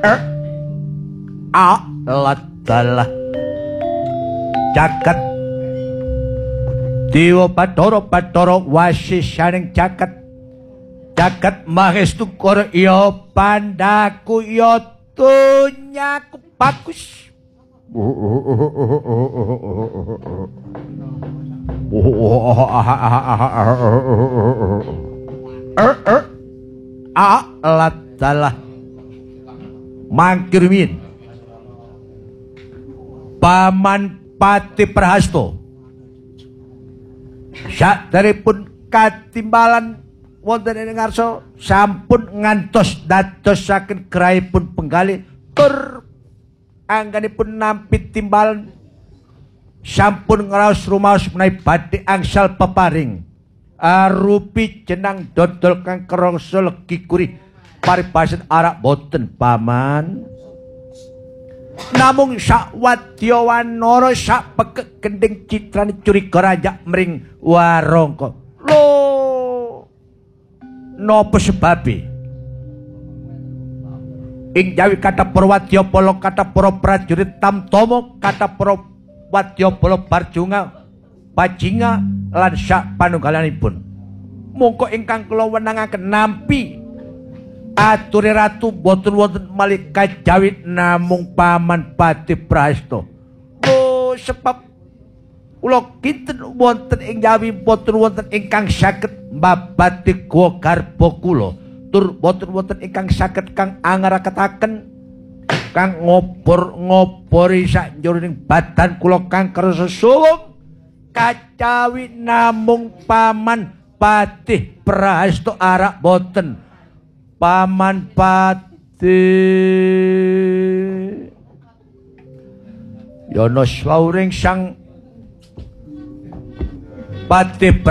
Alah jagat Dewa Bathara wasisaning jagat jagat mahestu kara ya pandaku ya donyaku bagus Alah mangkir min Paman Pati Prahasto saderepun katimbalan wonten ing ngarsa sampun ngantos dadosaken grahipun penggalih tur anggenipun nampi timbalan sampun ngraos rumaos menawi badhe angsal peparing arupi jenang dodol kang krangsa legi gurih paribasan arak boten paman namung sak wadya wanara sak pekek gending citrane curiga rajak mring warangka lho napa sebabe ing jawi kathah para wadyabala kathah para prajurit tamtama kathah para wadyabala barjunga bajinga lan sak panunggalanipun mongko ingkang kula wenangaken nampi ature ratu boten wonten malih kajawi namung Paman Pati Prahasto oh sebab kula kinten wonten ing jawi boten wonten ingkang saged mbabati gowa garba kula tur boten wonten ingkang saged kang angaraketaken kang ngobor-ngobori sak njroning badan kula kang kersa suwung kacawi namung Paman Pati Prahasto arak boten Paman Pati Yono swauring sang Pati